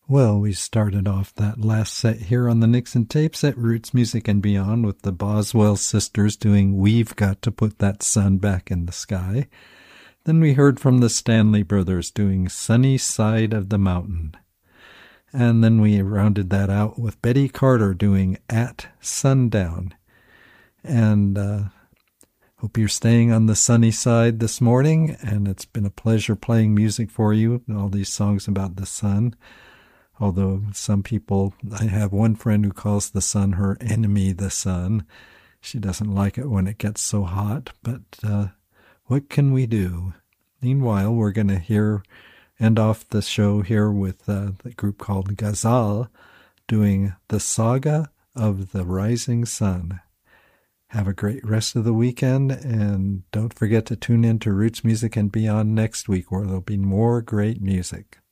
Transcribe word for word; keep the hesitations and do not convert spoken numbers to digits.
Well, we started off that last set here on the Nixon Tapes at Roots Music and Beyond with the Boswell sisters doing We've Got to Put That Sun Back in the Sky. Then we heard from the Stanley Brothers doing Sunny Side of the Mountain. And then we rounded that out with Betty Carter doing At Sundown. And uh, hope you're staying on the sunny side this morning, and it's been a pleasure playing music for you, all these songs about the sun. Although some people, I have one friend who calls the sun her enemy, the sun. She doesn't like it when it gets so hot, but uh, what can we do? Meanwhile, we're going to hear end off the show here with uh, the group called Ghazal doing The Saga of the Rising Sun. Have a great rest of the weekend, and don't forget to tune in to Roots Music and Beyond next week, where there'll be more great music.